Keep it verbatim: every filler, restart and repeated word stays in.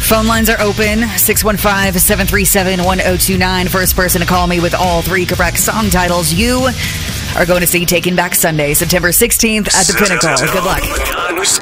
Phone lines are open. six one five, seven three seven, one zero two nine. First person to call me with all three correct song titles. You are going to see Taking Back Sunday, September sixteenth at the Pinnacle. Good luck.